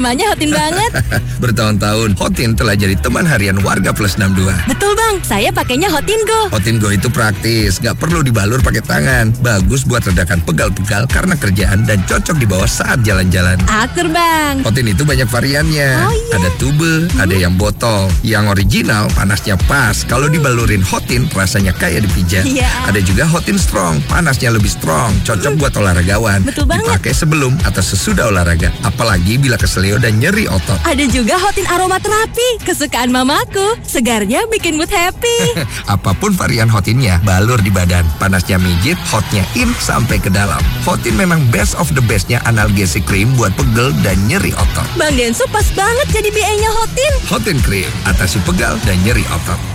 Namanya Hotin banget. Bertahun-tahun, Hotin telah jadi teman harian warga Plus 62. Betul bang, saya pakainya Hotin Go. Hotin Go itu praktis, nggak perlu dibalur pakai tangan. Bagus buat redakan pegal-pegal karena kerjaan dan cocok dibawa saat jalan-jalan. Akur bang. Hotin itu banyak variannya. Oh, iya. Ada tube, ada yang botol. Yang original panasnya pas. Kalau dibalurin Hotin rasanya kayak dipijat. Iya. Ada juga Hotin Strong, panasnya lebih strong. Cocok buat olahragawan. Betul banget. Dipakai sebelum atau sesudah olahraga. Apalagi bila keselio dan nyeri otot. Ada juga Hotin aromaterapi, kesukaan mamaku. Segarnya bikin mood happy. Apapun varian Hotinnya, balur di badan. Panasnya mijit, hotnya in sampai ke dalam. Hotin memang best of the bestnya analgesic cream buat pegel dan nyeri otot. Bang Densu pas banget jadi BA-nya Hotin. Hotin Cream, atasi pegal dan nyeri otot.